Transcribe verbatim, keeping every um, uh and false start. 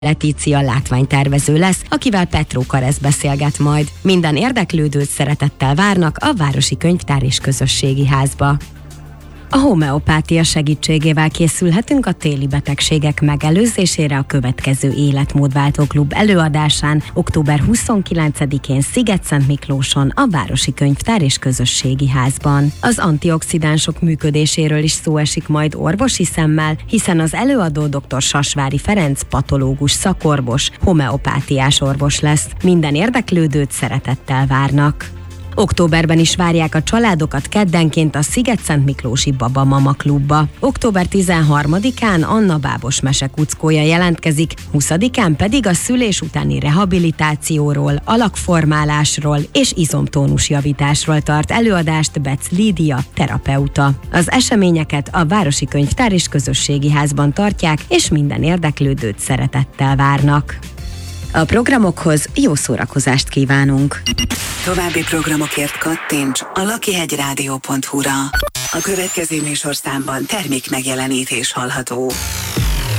Letícia látványtervező lesz, akivel Petró Karesz beszélget majd. Minden érdeklődőt szeretettel várnak a Városi Könyvtár és Közösségi Házba. A homeopátia segítségével készülhetünk a téli betegségek megelőzésére a következő Életmódváltó Klub előadásán október huszonkilencedikén Szigetszentmiklóson a Városi Könyvtár és Közösségi Házban. Az antioxidánsok működéséről is szó esik majd orvosi szemmel, hiszen az előadó dr. Sasvári Ferenc patológus szakorvos, homeopátiás orvos lesz. Minden érdeklődőt szeretettel várnak. Októberben is várják a családokat keddenként a Szigetszentmiklósi Baba Mama Klubba. október tizenharmadikán Anna Bábos mesekuckója jelentkezik, huszadikán pedig a szülés utáni rehabilitációról, alakformálásról és izomtónusjavításról tart előadást Bec Lídia, terapeuta. Az eseményeket a Városi Könyvtár és Közösségi Házban tartják, és minden érdeklődőt szeretettel várnak. A programokhoz jó szórakozást kívánunk! További programokért kattints a lakihegyrádió pont hu-ra. A következő műsorszámban termék megjelenítés hallható.